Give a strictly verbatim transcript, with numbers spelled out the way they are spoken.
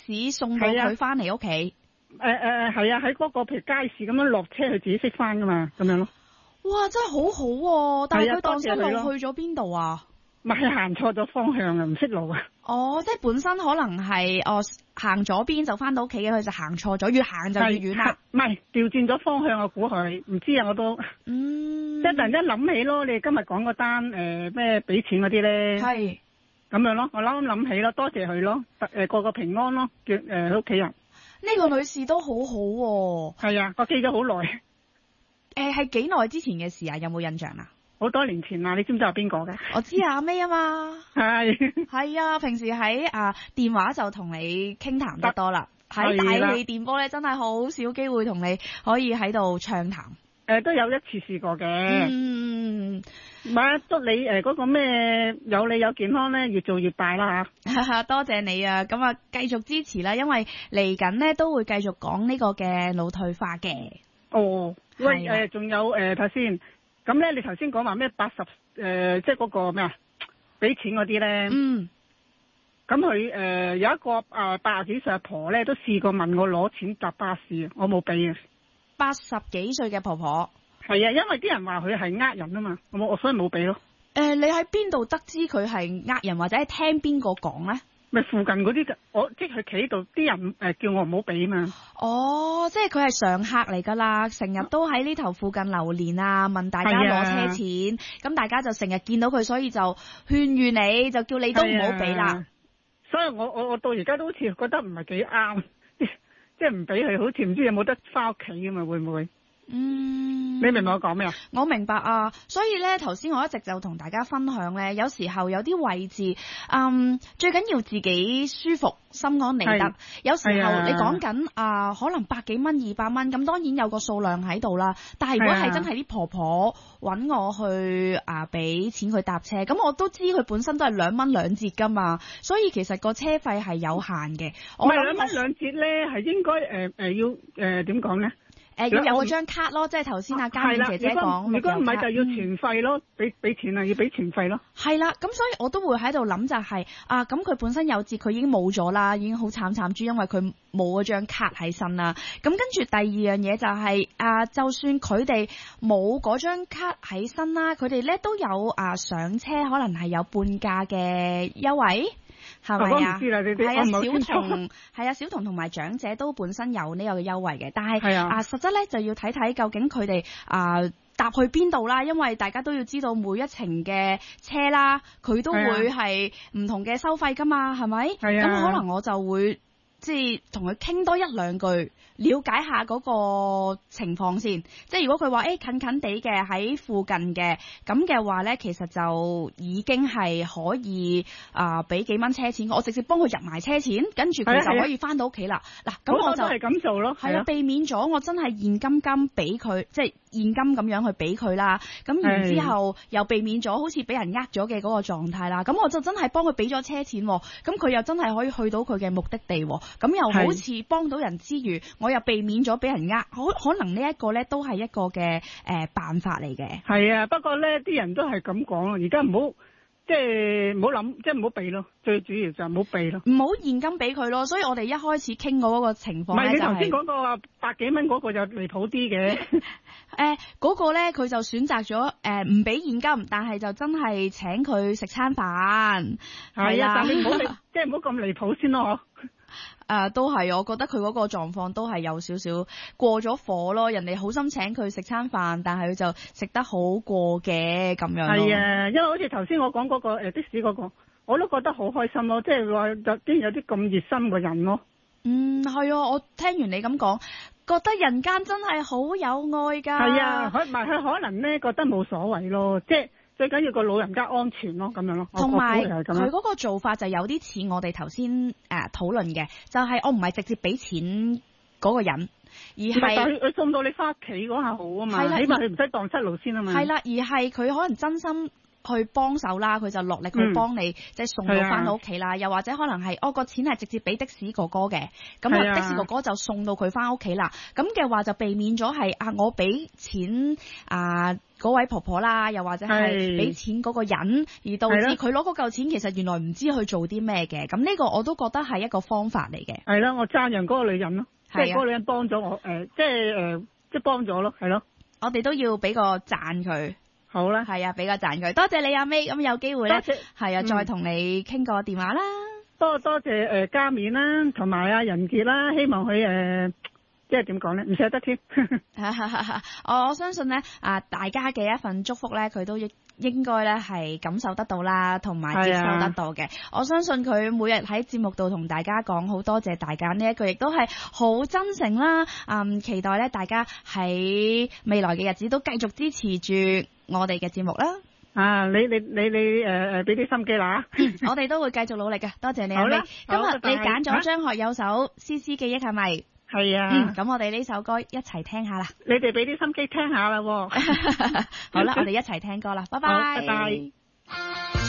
士送到佢翻嚟屋企。誒誒係啊，喺嗰個譬如街市咁樣落車，佢自己識翻噶嘛，咁樣咯。 哇，真係好好喎！但係佢蕩失路去咗邊度啊？ 唔係行錯咗方向啊，唔識路啊。 哦，即係本身可能係哦行左邊就翻到屋企嘅，佢就行錯咗，越行就越遠啦。 唔係調轉咗方向，我估佢唔知啊，我都。 嗯。 即係突然間諗起咯，你今日講嗰單誒咩俾錢嗰啲咧。係。咁樣咯，我啱啱諗起咯，多謝佢咯，誒個個平安咯，叫誒屋企人。 呢個女士都好好喎。 係啊，我記咗好耐。 誒係幾耐之前嘅事啊？有冇印象啊？ 好多年前啦，你知唔知係邊個嘅？ 我知啊，阿 May 啊嘛。係。係啊，平時喺啊電話就同你傾談得多啦。喺大氣電波咧，真係好少機會同你可以喺度暢談。 誒都有一次試過嘅。嗯。唔係，祝你誒嗰個咩有你有健康咧，越做越大啦嚇。 多謝你啊！咁啊，繼續支持啦，因為嚟緊咧都會繼續講呢個嘅腦退化嘅。 哦。喂誒，仲有誒睇先。咁咧，你頭先講話咩八十誒，即係嗰個咩啊？俾錢嗰啲咧。嗯。咁佢誒有一個誒八十幾歲阿婆咧，都試過問我攞錢搭巴士，我冇俾啊。 八十幾歲嘅婆婆。 係啊，因為啲人話佢係呃人啊嘛，我我所以冇俾咯。 誒、呃，你喺邊度得知佢係呃人，或者係聽邊個講咧？ 咪附近嗰啲，我即係佢企喺度，啲人誒叫我唔好俾嘛。 哦，即係佢係常客嚟噶啦，成日都喺呢頭附近流連啊，問大家攞車錢，咁、啊、大家就成日見到佢，所以就勸喻你，就叫你都唔好俾啦。 所以我我我到而家都好似覺得唔係幾啱，即係唔俾佢，好似唔知有冇得翻屋企噶嘛？會唔會？嗯，你明唔明我講咩啊？ 我明白啊，所以咧頭先我一直就同大家分享咧，有時候有啲位置，嗯，最緊要自己舒服、心安理得。有時候你講緊啊，可能百幾蚊、二百蚊，咁當然有個數量喺度啦。但係如果係真係啲婆婆揾我去啊俾錢佢搭車，咁我都知佢本身都係兩蚊兩折噶嘛，所以其實個車費係有限嘅。 唔係兩蚊兩折咧，係應該誒誒要誒點講咧？ 誒要有嗰張卡咯，即係頭先阿嘉敏姐姐講。 如果唔係就要全費咯，俾俾錢啊，要俾全費咯。 係啦，咁所以我都會喺度諗就係、是、啊，咁佢本身有折，佢已經冇咗啦，已經好慘慘豬，因為佢冇嗰張卡喺身啦。咁跟住第二樣嘢就係、是、啊，就算佢哋冇嗰張卡喺身啦，佢哋咧都有啊上車可能係有半價嘅優惠。係咪啊？係啊，小童係啊，小童同埋長者都本身有呢個嘅優惠嘅，但係啊，啊，實質咧就要睇睇究竟佢哋啊搭去邊度啦，因為大家都要知道每一程嘅車啦，佢都會係唔同嘅收費噶嘛，係咪？係啊。咁可能我就會即係同佢傾多一兩句，了解下嗰個情況先。即係如果佢話誒近近地嘅喺附近嘅，咁嘅話咧，其實就已經係可以啊俾、呃、幾蚊車錢，我直接幫佢入埋車錢，跟住佢就可以翻到屋企啦。嗱，咁我就係咁做咯。係啊，避免咗我真係現金金俾佢，即係現金咁樣去俾佢啦。咁然之後又避免咗好似俾人呃咗嘅嗰個狀態啦。咁我就真係幫佢俾咗車錢，咁佢又真係可以去到佢嘅目的地。咁又好似幫到人之餘，我又避免咗俾人呃，可可能呢一個咧都係一個嘅誒、呃、辦法嚟嘅。 係啊，不過咧啲人都係咁講咯，而家唔好即係唔好諗，即係唔好避咯，最主要就係唔好避咯， 唔好現金俾佢咯。所以我哋一開始傾過嗰個情況咧，就係、是、 你頭先講個百幾蚊嗰個就離譜啲嘅。 誒、呃，嗰、那個咧佢就選擇咗誒唔俾現金，但係就真係請佢食餐飯。 係啊，但係你唔好即係唔好咁離譜先咯。 誒、呃，都係，我覺得佢嗰個狀況都係有少少過咗火咯。人哋好心請佢食餐飯，但係佢就食得好過嘅咁樣。係啊，因為好似頭先我講嗰、嗰個誒、呃、的士嗰、嗰個，我都覺得好開心咯。即係話有竟然有啲咁熱心嘅人咯。 嗯，係啊，我聽完你咁講，覺得人間真係好有愛噶。 係啊，佢唔係佢可能咧覺得冇所謂咯，即係。最緊要個老人家安全咯，咁樣咯。 同埋佢嗰個做法就有啲似我哋頭先誒討論嘅，就係、是、我唔係直接俾錢嗰個人，而係佢送到你翻屋企嗰下好啊嘛，起碼佢唔使蕩失路先啊嘛。 係啦，而係佢可能真心去幫手啦，佢就落力去幫你，即係送到翻到屋企啦。又或者可能係哦個錢係直接俾的士哥哥嘅，咁啊的士哥哥就送到佢翻屋企啦。咁嘅話就避免咗係啊我俾錢啊嗰位婆婆啦，又或者係俾錢嗰個人，而導致佢攞嗰嚿錢其實原來唔知去做啲咩嘅。咁呢個我都覺得係一個方法嚟嘅。 係啦，我讚揚嗰個女人咯，即係嗰個女人幫咗我，誒、呃，即係誒、呃，即係幫咗咯，係咯。我哋都要俾個讚佢。 好啦， 係啊，俾個讚佢。多謝你阿 May，咁有機會咧，係啊，再同你傾個電話啦。 多多謝誒加冕啦，同埋阿仁傑啦，希望佢誒、呃，即係點講咧，唔捨得添。 我我相信咧，啊，大家嘅一份祝福咧，佢都應應該咧係感受得到啦，同埋接受得到嘅。我相信佢每日喺節目度同大家講好多謝大家呢一句，亦都係好真誠啦。嗯，期待咧大家喺未來嘅日子都繼續支持住我哋嘅節目啦。 啊，你你你你誒誒俾啲心機啦。 我哋都會繼續努力嘅。多謝你阿 May。今日你揀咗張學友首《絲絲記憶》係咪？ 係啊。 嗯，咁我哋呢首歌一齊聽下啦。 你哋俾啲心機聽下啦。 好啦，我哋一齊聽歌啦。拜拜。 拜拜。